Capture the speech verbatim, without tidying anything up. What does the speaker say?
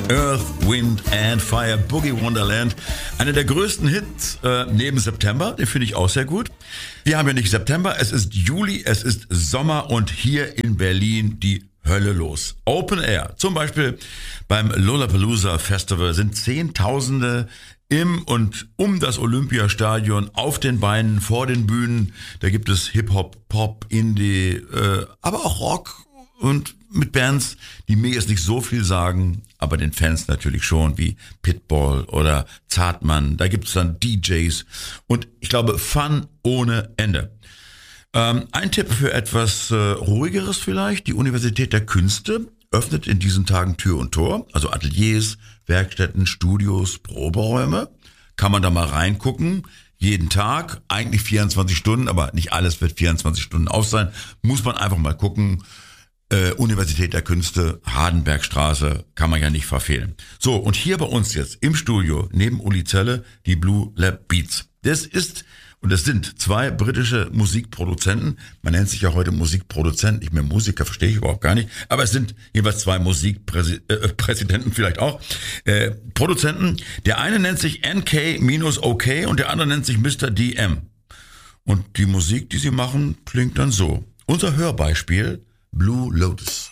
Earth, Wind and Fire, Boogie Wonderland. Einer der größten Hits äh, neben September, den finde ich auch sehr gut. Wir haben ja nicht September, es ist Juli, es ist Sommer und hier in Berlin die Hölle los. Open Air, zum Beispiel beim Lollapalooza Festival sind Zehntausende im und um das Olympiastadion auf den Beinen, vor den Bühnen. Da gibt es Hip-Hop, Pop, Indie, äh, aber auch Rock und mit Bands, die mir jetzt nicht so viel sagen, aber den Fans natürlich schon, wie Pitbull oder Zartmann. Da gibt es dann D Js und ich glaube Fun ohne Ende. Ähm, ein Tipp für etwas äh, ruhigeres vielleicht, die Universität der Künste öffnet in diesen Tagen Tür und Tor, also Ateliers, Werkstätten, Studios, Proberäume. Kann man da mal reingucken, jeden Tag, eigentlich vierundzwanzig Stunden, aber nicht alles wird vierundzwanzig Stunden auf sein, muss man einfach mal gucken. Äh, Universität der Künste, Hardenbergstraße, kann man ja nicht verfehlen. So, und hier bei uns jetzt im Studio, neben Uli Zelle, die Blue Lab Beats. Das ist, und das sind zwei britische Musikproduzenten. Man nennt sich ja heute Musikproduzent, nicht mehr Musiker, verstehe ich überhaupt gar nicht. Aber es sind jeweils zwei Musikpräsidenten vielleicht auch. Äh, Produzenten. Der eine nennt sich N K-OK und der andere nennt sich Mister D M. Und die Musik, die sie machen, klingt dann so. Unser Hörbeispiel Blue Lotus.